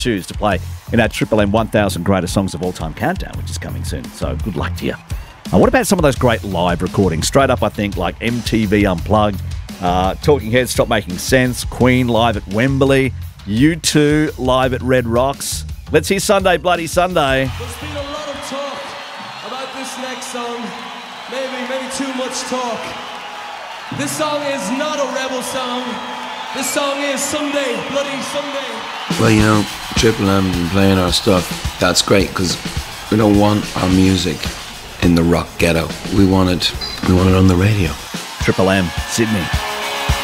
choose to play in our Triple M 1000 Greatest Songs of All Time countdown, which is coming soon. So good luck to you. What about some of those great live recordings? Straight up, I think, like MTV Unplugged, Talking Heads, Stop Making Sense, Queen live at Wembley, U2 live at Red Rocks. Let's hear Sunday Bloody Sunday. There's been a lot of talk about this next song. Maybe too much talk. This song is not a rebel song. This song is Sunday Bloody Sunday. Well, you know, Triple M been playing our stuff. That's great, because we don't want our music in the rock ghetto. We want it on the radio. Triple M, Sydney.